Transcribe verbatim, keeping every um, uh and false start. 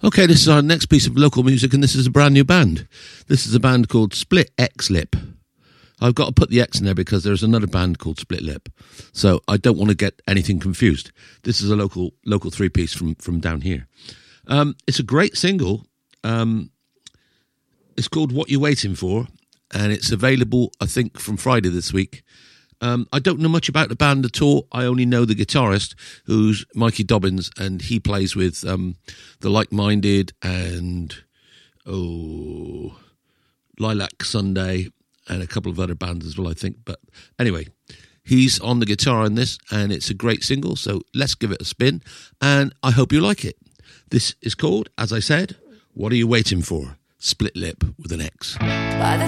Okay, this is our next piece of local music, and this is a brand new band. This is a band called Split X Lip. I've got to put the X in there because there's another band called Split Lip, so I don't want to get anything confused. This is a local local three-piece from, from down here. Um, it's a great single. Um, it's called What You Waiting For, and it's available, I think, from Friday this week. Um, I don't know much about the band at all. I only know the guitarist, who's Mikey Dobbins, and he plays with um, the Like Minded and oh, Lilac Sunday and a couple of other bands as well, I think. But anyway, he's on the guitar in this, and it's a great single, so let's give it a spin, and I hope you like it. This is called, as I said, What Are You Waiting For? Split Lip with an X.